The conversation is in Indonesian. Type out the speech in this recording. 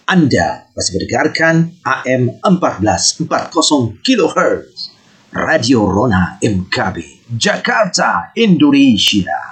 Anda masih mendengarkan AM 1440 kHz Radio Rona MKB Jakarta, Indonesia.